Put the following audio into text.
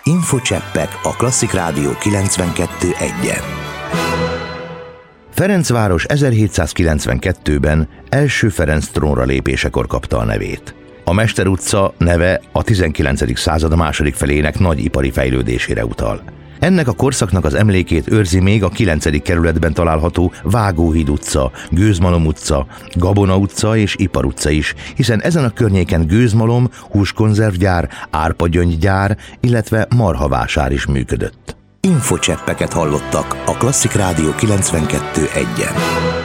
Infocseppek a Klasszik Rádió 92.1-en. Ferencváros 1792-ben első Ferenc trónra lépésekor kapta a nevét. A Mester utca neve a 19. század második felének nagy ipari fejlődésére utal. Ennek a korszaknak az emlékét őrzi még a 9. kerületben található Vágóhíd utca, Gőzmalom utca, Gabona utca és Ipar utca is, hiszen ezen a környéken gőzmalom, húskonzervgyár, árpagyöngygyár, illetve marhavásár is működött. Infocseppeket hallottak a Klasszik Rádió 92.1-en.